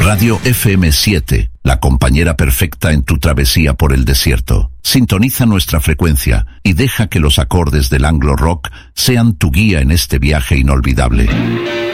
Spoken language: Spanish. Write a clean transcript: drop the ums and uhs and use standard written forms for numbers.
Radio FM7, la compañera perfecta en tu travesía por el desierto. Sintoniza nuestra frecuencia y deja que los acordes del Anglo Rock sean tu guía en este viaje inolvidable.